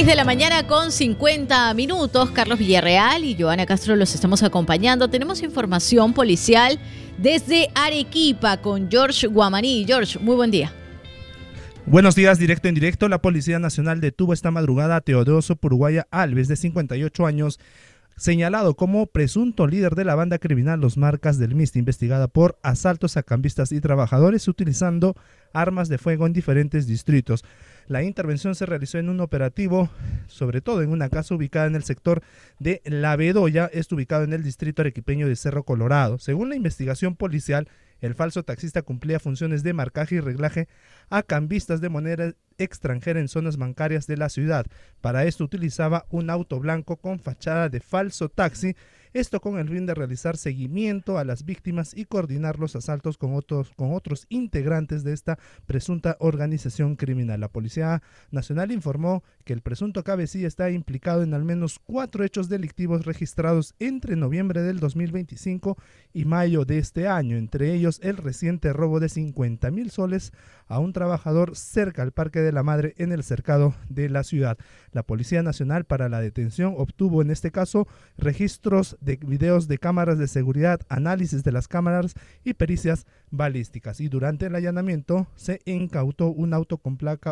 6 de la mañana con 50 minutos. Carlos Villarreal y Joana Castro los estamos acompañando. Tenemos información policial desde Arequipa con George Guamaní. George, muy buen día. Buenos días, directo en directo. La Policía Nacional detuvo esta madrugada a Teodoso Puruguaya Alves, de 58 años, señalado como presunto líder de la banda criminal Los Marcas del Miste, investigada por asaltos a cambistas y trabajadores utilizando armas de fuego en diferentes distritos. La intervención se realizó en un operativo, sobre todo en una casa ubicada en el sector de La Bedoya, esto ubicado en el distrito arequipeño de Cerro Colorado. Según la investigación policial, el falso taxista cumplía funciones de marcaje y reglaje a cambistas de moneda extranjera en zonas bancarias de la ciudad. Para esto utilizaba un auto blanco con fachada de falso taxi, esto con el fin de realizar seguimiento a las víctimas y coordinar los asaltos con otros integrantes de esta presunta organización criminal. La Policía Nacional informó que el presunto cabecilla está implicado en al menos 4 hechos delictivos registrados entre noviembre del 2025 y mayo de este año, entre ellos el reciente robo de 50.000 soles a un trabajador cerca al Parque de la Madre en el cercado de la ciudad. La Policía Nacional, para la detención, obtuvo en este caso registros de videos de cámaras de seguridad, análisis de las cámaras y pericias balísticas. Y durante el allanamiento se incautó un auto con placa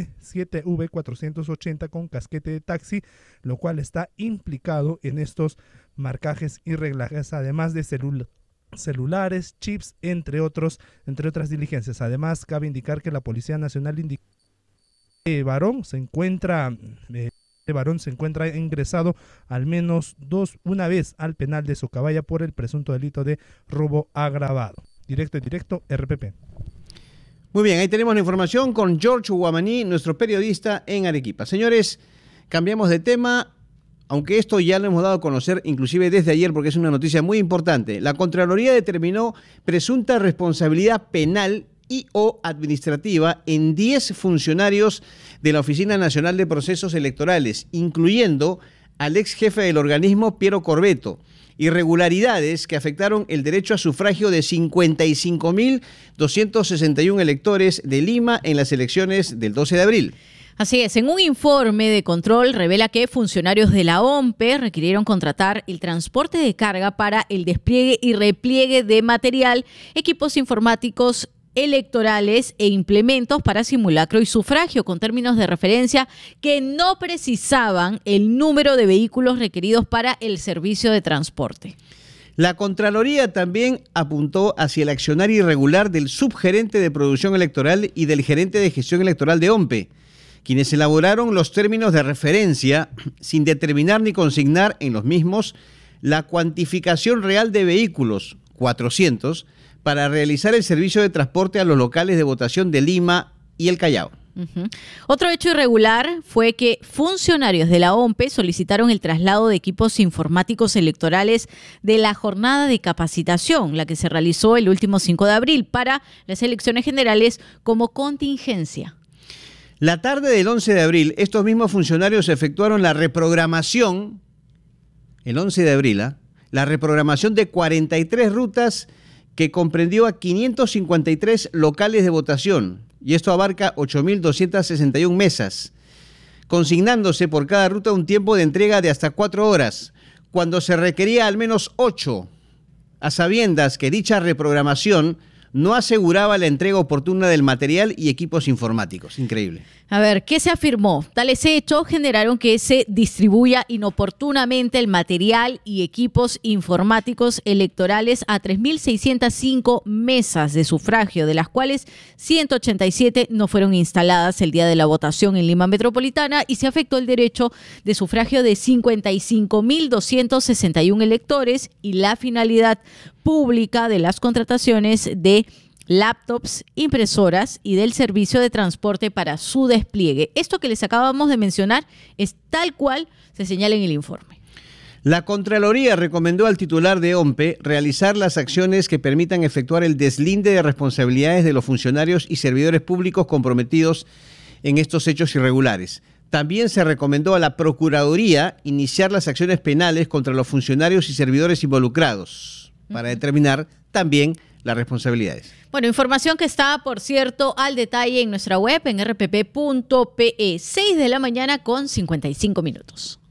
V7V480 con casquete de taxi, lo cual está implicado en estos marcajes y reglajes, además de celulares, chips, entre otras diligencias. Además, cabe indicar que la Policía Nacional indicó que varón se encuentra ingresado al menos una vez al penal de Socabaya por el presunto delito de robo agravado. Directo, RPP. Muy bien, ahí tenemos la información con George Guamaní, nuestro periodista en Arequipa. Señores, cambiamos de tema, aunque esto ya lo hemos dado a conocer inclusive desde ayer porque es una noticia muy importante. La Contraloría determinó presunta responsabilidad penal y o administrativa en 10 funcionarios de la Oficina Nacional de Procesos Electorales, incluyendo al ex jefe del organismo, Piero Corbeto, irregularidades que afectaron el derecho a sufragio de 55.261 electores de Lima en las elecciones del 12 de abril. Así es, en un informe de control revela que funcionarios de la OMPE requirieron contratar el transporte de carga para el despliegue y repliegue de material, equipos informáticos electorales e implementos para simulacro y sufragio, con términos de referencia que no precisaban el número de vehículos requeridos para el servicio de transporte. La Contraloría también apuntó hacia el accionar irregular del subgerente de producción electoral y del gerente de gestión electoral de OMPE, quienes elaboraron los términos de referencia sin determinar ni consignar en los mismos la cuantificación real de vehículos, 400, para realizar el servicio de transporte a los locales de votación de Lima y el Callao. Otro hecho irregular fue que funcionarios de la OMPE solicitaron el traslado de equipos informáticos electorales de la jornada de capacitación, la que se realizó el último 5 de abril para las elecciones generales como contingencia. La tarde del 11 de abril, estos mismos funcionarios efectuaron la reprogramación, el 11 de abril, la reprogramación de 43 rutas que comprendió a 553 locales de votación, y esto abarca 8.261 mesas, consignándose por cada ruta un tiempo de entrega de hasta 4 horas, cuando se requería al menos 8, a sabiendas que dicha reprogramación no aseguraba la entrega oportuna del material y equipos informáticos. Increíble. A ver, ¿qué se afirmó? Tales hechos generaron que se distribuya inoportunamente el material y equipos informáticos electorales a 3.605 mesas de sufragio, de las cuales 187 no fueron instaladas el día de la votación en Lima Metropolitana, y se afectó el derecho de sufragio de 55.261 electores y la finalidad pública de las contrataciones de laptops, impresoras y del servicio de transporte para su despliegue. Esto que les acabamos de mencionar es tal cual se señala en el informe. La Contraloría recomendó al titular de OMPE realizar las acciones que permitan efectuar el deslinde de responsabilidades de los funcionarios y servidores públicos comprometidos en estos hechos irregulares. También se recomendó a la Procuraduría iniciar las acciones penales contra los funcionarios y servidores involucrados para determinar también las responsabilidades. Bueno, información que está, por cierto, al detalle en nuestra web en rpp.pe. 6 de la mañana con 55 minutos.